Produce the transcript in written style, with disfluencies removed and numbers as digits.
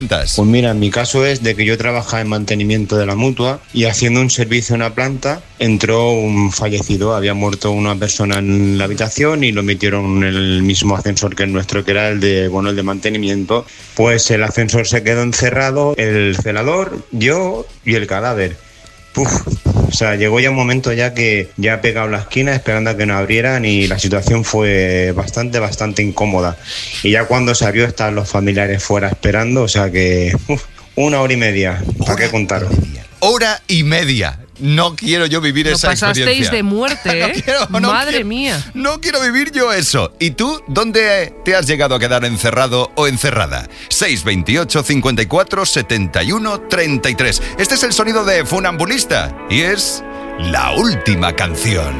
Pues mira, en mi caso es de que yo trabajaba en mantenimiento de la mutua y haciendo un servicio en una planta entró un fallecido, había muerto una persona en la habitación y lo metieron en el mismo ascensor que el nuestro, que era el de mantenimiento. Pues el ascensor se quedó encerrado, el celador, yo y el cadáver. O sea, llegó ya un momento ya que ya he pegado la esquina esperando a que nos abrieran y la situación fue bastante incómoda. Y ya cuando se abrió estaban los familiares fuera esperando, o sea que 1 hora y media, ¿para qué contaros? 1 hora y media. No quiero yo vivir esa experiencia. Pasasteis de muerte, ¿eh? Madre mía. No quiero vivir yo eso. ¿Y tú dónde te has llegado a quedar encerrado o encerrada? 628 54 71 33. Este es el sonido de Funambulista y es la última canción.